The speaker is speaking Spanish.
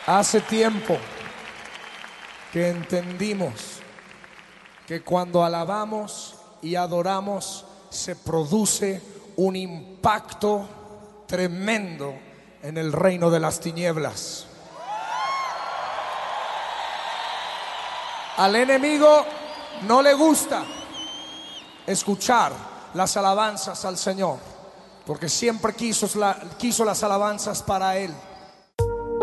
Hace tiempo que entendimos que cuando alabamos y adoramos se produce un impacto tremendo en el reino de las tinieblas. Al enemigo no le gusta escuchar las alabanzas al Señor, porque siempre quiso las alabanzas para Él.